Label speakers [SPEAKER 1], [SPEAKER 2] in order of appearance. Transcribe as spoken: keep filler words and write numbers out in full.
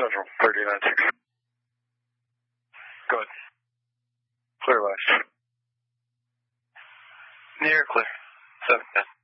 [SPEAKER 1] Central, thirty-nine six. Go ahead. Clear last.
[SPEAKER 2] Near clear. seven ten.